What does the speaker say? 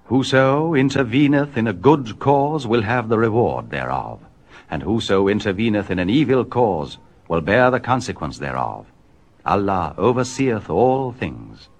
Whoso interveneth in a good cause will have the reward thereof, and whoso interveneth in an evil cause will bear the consequence thereof. Allah overseeth all things.